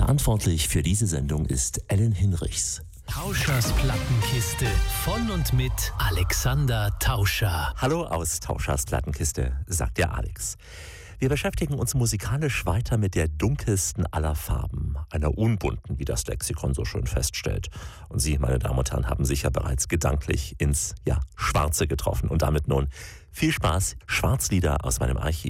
Verantwortlich für diese Sendung ist Ellen Hinrichs. Tauschers Plattenkiste von und mit Alexander Tauscher. Hallo aus Tauschers Plattenkiste, sagt der Alex. Wir beschäftigen uns musikalisch weiter mit der dunkelsten aller Farben, einer unbunten, wie das Lexikon so schön feststellt. Und Sie, meine Damen und Herren, haben sich ja bereits gedanklich ins Schwarze getroffen. Und damit nun viel Spaß, Schwarzlieder aus meinem Archiv.